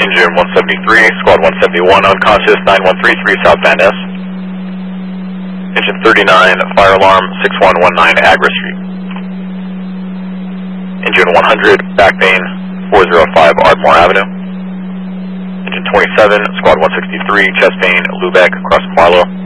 Engine 173, Squad 171, unconscious, 9133 southbound S. Engine 39, fire alarm, 6119 Agra Street. Engine 100, back main, 405 Ardmore Avenue. Engine 27, Squad 163, chest main, Lubeck, across Marlow.